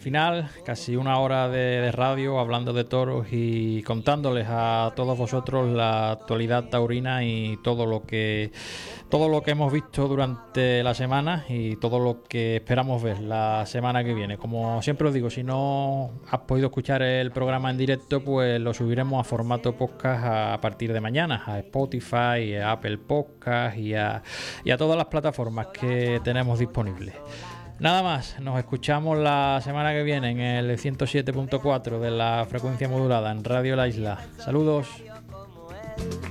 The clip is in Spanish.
final, casi una hora de radio hablando de toros y contándoles a todos vosotros la actualidad taurina y todo lo que hemos visto durante la semana y todo lo que esperamos ver la semana que viene. Como siempre os digo, si no has podido escuchar el programa en directo, pues lo subiremos a formato podcast a partir de mañana, a Spotify, a Apple Podcast y a todas las plataformas que tenemos disponibles. Nada más, nos escuchamos la semana que viene en el 107.4 de la frecuencia modulada en Radio La Isla. Saludos.